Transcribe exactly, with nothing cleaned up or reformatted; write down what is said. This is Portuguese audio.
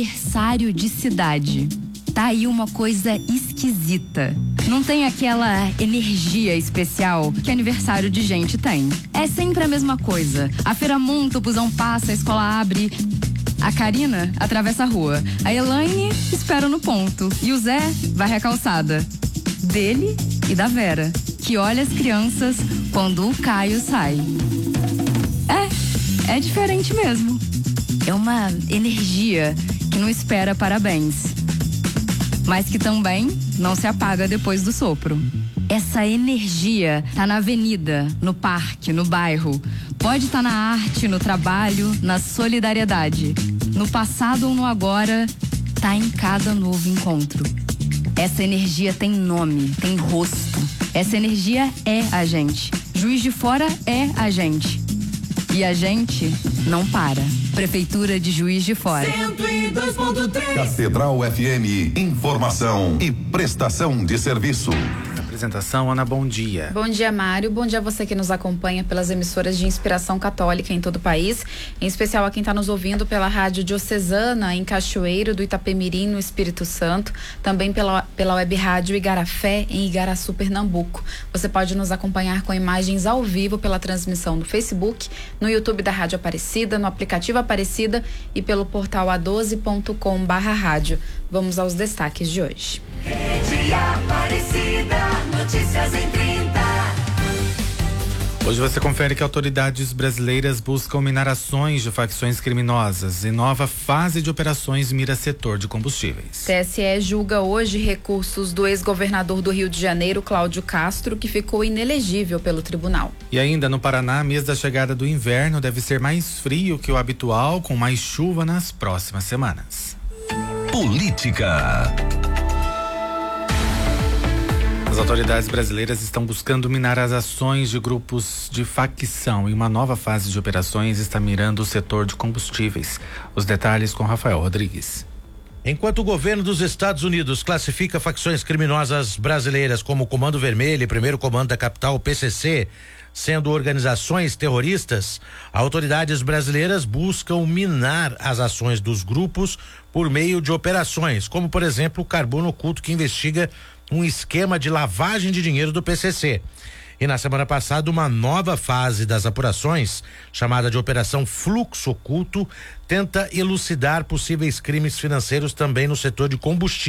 aniversário de cidade. Tá aí uma coisa esquisita. Não tem aquela energia especial que aniversário de gente tem. É sempre a mesma coisa. A feira monta, o busão passa, a escola abre. A Karina atravessa a rua. A Elaine espera no ponto. E o Zé varre a calçada. Dele e da Vera, que olha as crianças quando o Caio sai. É, é diferente mesmo. É uma energia que não espera parabéns, mas que também não se apaga depois do sopro. Essa energia tá na avenida, no parque, no bairro. Pode estar na arte, no trabalho, na solidariedade. No passado ou no agora, tá em cada novo encontro. Essa energia tem nome, tem rosto. Essa energia é a gente. Juiz de Fora é a gente. E a gente não para. Prefeitura de Juiz de Fora. cento e dois ponto três Catedral F M. Informação e prestação de serviço. Apresentação, Ana, bom dia. Bom dia, Mário. Bom dia a você que nos acompanha pelas emissoras de inspiração católica em todo o país, em especial a quem está nos ouvindo pela Rádio Diocesana em Cachoeiro do Itapemirim, no Espírito Santo, também pela, pela Web Rádio Igarafé em Igaraçu, Pernambuco. Você pode nos acompanhar com imagens ao vivo pela transmissão no Facebook, no YouTube da Rádio Aparecida, no aplicativo Aparecida e pelo portal a doze ponto com barra rádio. Vamos aos destaques de hoje. Rede Aparecida, notícias em trinta. Hoje você confere que autoridades brasileiras buscam minerações de facções criminosas e nova fase de operações mira setor de combustíveis. T S E julga hoje recursos do ex-governador do Rio de Janeiro, Cláudio Castro, que ficou inelegível pelo tribunal. E ainda no Paraná, mês da chegada do inverno deve ser mais frio que o habitual, com mais chuva nas próximas semanas. Política. As autoridades brasileiras estão buscando minar as ações de grupos de facção e uma nova fase de operações está mirando o setor de combustíveis. Os detalhes com Rafael Rodrigues. Enquanto o governo dos Estados Unidos classifica facções criminosas brasileiras como o Comando Vermelho e Primeiro Comando da Capital, o P C C, sendo organizações terroristas, autoridades brasileiras buscam minar as ações dos grupos por meio de operações, como por exemplo o Carbono Oculto, que investiga um esquema de lavagem de dinheiro do P C C. E na semana passada, uma nova fase das apurações, chamada de Operação Fluxo Oculto, tenta elucidar possíveis crimes financeiros também no setor de combustível.